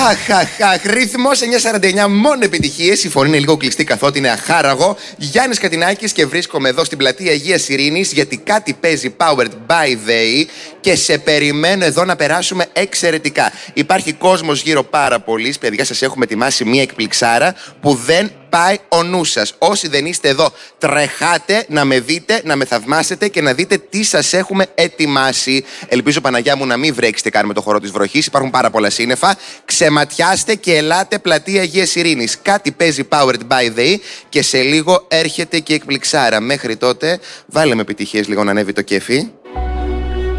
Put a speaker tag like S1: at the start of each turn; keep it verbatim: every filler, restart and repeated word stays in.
S1: Αχ, αχ, αχ. Ρυθμός εννιακόσια σαράντα εννιά, μόνο επιτυχίες. Η φωνή είναι λίγο κλειστή καθότι είναι αχάραγο. Γιάννης Κατινάκης και βρίσκομαι εδώ στην πλατεία Αγίας Ειρήνης γιατί κάτι παίζει Powered by They και σε περιμένω εδώ να περάσουμε εξαιρετικά. Υπάρχει κόσμος γύρω πάρα πολύ. Παιδιά, σας έχουμε ετοιμάσει μία εκπληξάρα που δεν πάει ο νους σας. Όσοι δεν είστε εδώ, τρεχάτε να με δείτε, να με θαυμάσετε και να δείτε τι σας έχουμε ετοιμάσει. Ελπίζω, Παναγιά μου, να μην βρέξετε καν με το χορό της βροχής. Υπάρχουν πάρα πολλά σύννεφα. Ξεματιάστε και ελάτε πλατεία Αγίας Ειρήνης. Κάτι παίζει Powered by They και σε λίγο έρχεται και η εκπληξάρα. Μέχρι τότε, βάλε με επιτυχίες λίγο να ανέβει το κέφι.